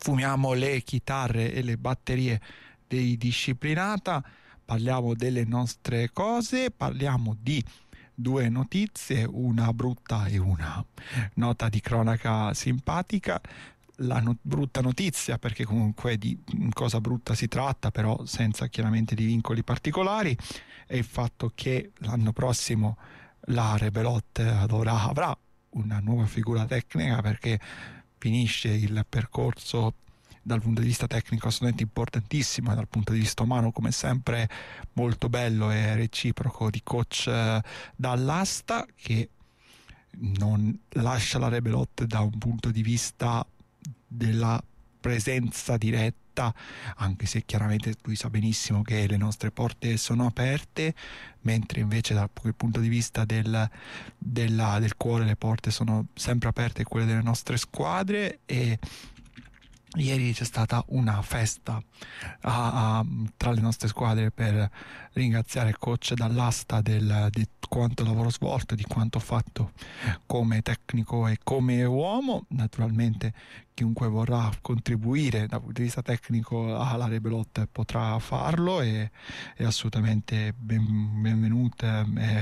Fumiamo le chitarre e le batterie dei Disciplinata, parliamo delle nostre cose, parliamo di due notizie, una brutta e una nota di cronaca simpatica. La brutta notizia, perché comunque di cosa brutta si tratta, però senza chiaramente di vincoli particolari, è il fatto che l'anno prossimo la Rebelot avrà una nuova figura tecnica, perché finisce il percorso dal punto di vista tecnico assolutamente importantissimo, e dal punto di vista umano come sempre molto bello e reciproco, di coach Dall'Asta, che non lascia la Rebelot da un punto di vista della presenza diretta, anche se chiaramente lui sa benissimo che le nostre porte sono aperte, mentre invece dal punto di vista del cuore le porte sono sempre aperte, quelle delle nostre squadre. E ieri c'è stata una festa tra le nostre squadre per ringraziare il coach Dall'Asta di quanto lavoro svolto, di quanto fatto come tecnico e come uomo. Naturalmente chiunque vorrà contribuire dal punto di vista tecnico alla Rebelot potrà farlo, e è assolutamente benvenute.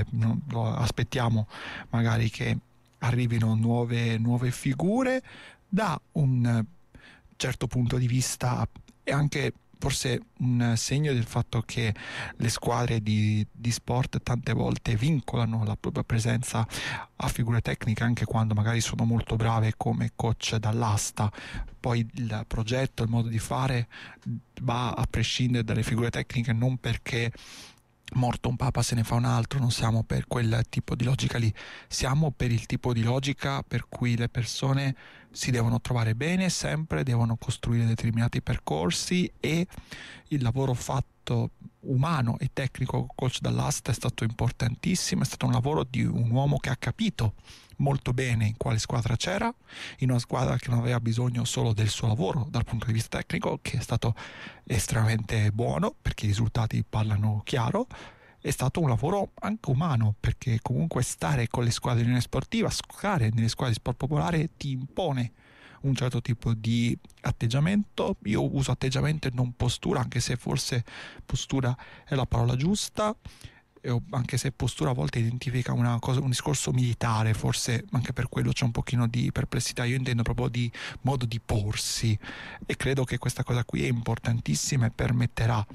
Aspettiamo magari che arrivino nuove figure. Da un certo punto di vista è anche forse un segno del fatto che le squadre di sport tante volte vincolano la propria presenza a figure tecniche, anche quando magari sono molto brave, come coach Dall'Asta. Poi il progetto, il modo di fare va a prescindere dalle figure tecniche, non perché morto un papa se ne fa un altro, non siamo per quel tipo di logica lì, siamo per il tipo di logica per cui le persone si devono trovare bene, sempre devono costruire determinati percorsi, e il lavoro fatto umano e tecnico con coach Dall'Asta è stato importantissimo. È stato un lavoro di un uomo che ha capito molto bene in quale squadra c'era, in una squadra che non aveva bisogno solo del suo lavoro dal punto di vista tecnico, che è stato estremamente buono perché i risultati parlano chiaro. È stato un lavoro anche umano, perché comunque stare con le squadre di Unione Sportiva, stare nelle squadre di sport popolare, ti impone un certo tipo di atteggiamento. Io uso atteggiamento e non postura, anche se forse postura è la parola giusta, anche se postura a volte identifica un discorso militare, forse anche per quello c'è un pochino di perplessità. Io intendo proprio di modo di porsi, e credo che questa cosa qui è importantissima e permetterà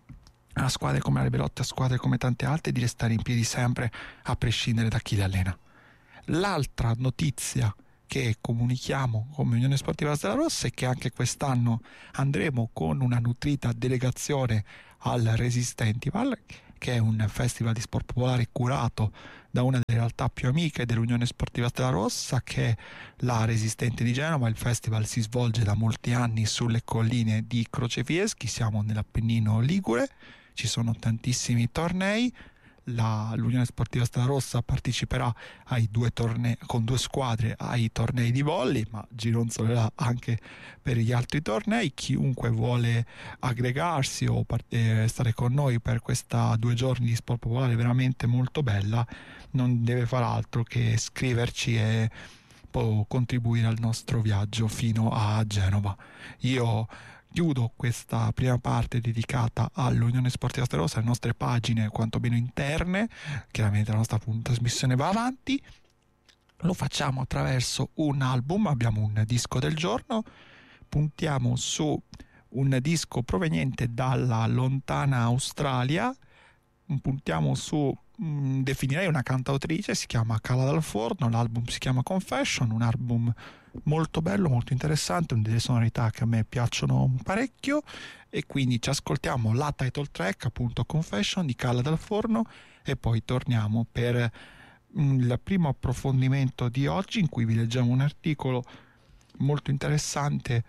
a squadre come la Rebelot, a squadre come tante altre, di restare in piedi sempre, a prescindere da chi le allena. L'altra notizia che comunichiamo come Unione Sportiva Stella Rossa è che anche quest'anno andremo con una nutrita delegazione al Resistentival, che è un festival di sport popolare curato da una delle realtà più amiche dell'Unione Sportiva Stella Rossa, che è la Resistente di Genova. Il festival si svolge da molti anni sulle colline di Crocefieschi, siamo nell'Appennino Ligure, ci sono tantissimi tornei. L'Unione Sportiva Stella Rossa parteciperà ai due tornei, con due squadre, ai tornei di volley, ma gironzolerà anche per gli altri tornei. Chiunque vuole aggregarsi o stare con noi per questa 2 giorni di sport popolare veramente molto bella, non deve far altro che scriverci e può contribuire al nostro viaggio fino a Genova. Io chiudo questa prima parte dedicata all'Unione Sportiva Stella Rossa, alle nostre pagine quantomeno interne. Chiaramente la nostra trasmissione va avanti, lo facciamo attraverso un album. Abbiamo un disco del giorno, puntiamo su un disco proveniente dalla lontana Australia, puntiamo su definirei una cantautrice, si chiama Cala dal Forno, l'album si chiama Confession, un album molto bello, molto interessante, con delle sonorità che a me piacciono parecchio, e quindi ci ascoltiamo la title track, appunto Confession di Cala dal Forno, e poi torniamo per il primo approfondimento di oggi, in cui vi leggiamo un articolo molto interessante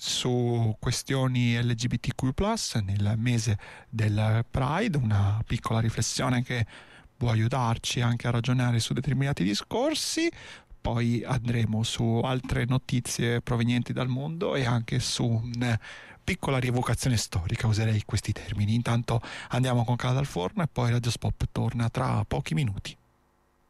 su questioni LGBTQ+, nel mese del Pride, una piccola riflessione che può aiutarci anche a ragionare su determinati discorsi. Poi andremo su altre notizie provenienti dal mondo e anche su una piccola rievocazione storica, userei questi termini. Intanto andiamo con Cala dal Forno e poi Radio Spop torna tra pochi minuti.